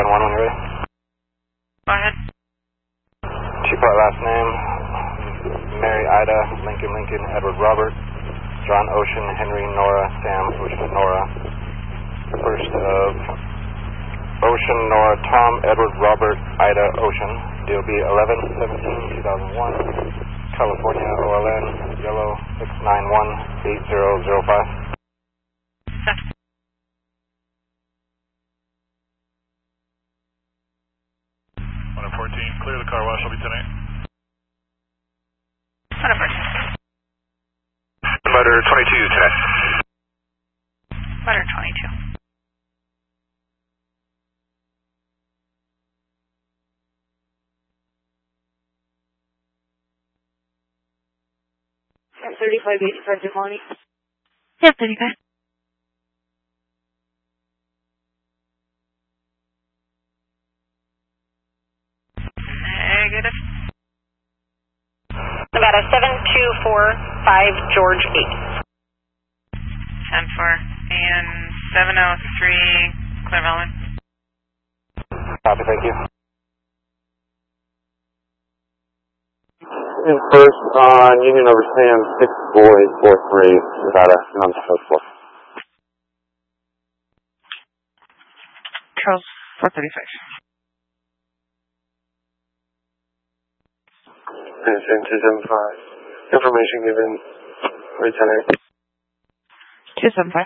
1 when you're ready. Go ahead. Two-part last name, Mary Ida, Lincoln, Edward Robert, John Ocean, Henry, Nora, Sam, Ocean, Nora. First of Ocean, Nora, Tom, Edward, Robert, Ida, Ocean. DOB 11-17-2001. California, OLN, Yellow 691-8005. Set. 114, clear the car wash, will be tonight. 114. Butter 22 tonight. Butter 22. Yeah, 3585 Good morning. Yeah, 35. Negative. Nevada 7245 George 8. 10-4. And 703 Clear Valley. Copy, thank you. In first on Union over Sam 6 boys 43 Nevada on the first floor. Charles 435. Innocent 275. Information given. Lieutenant. 275.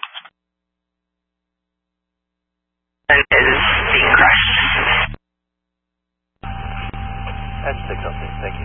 That is being crushed. That's 606, thank you.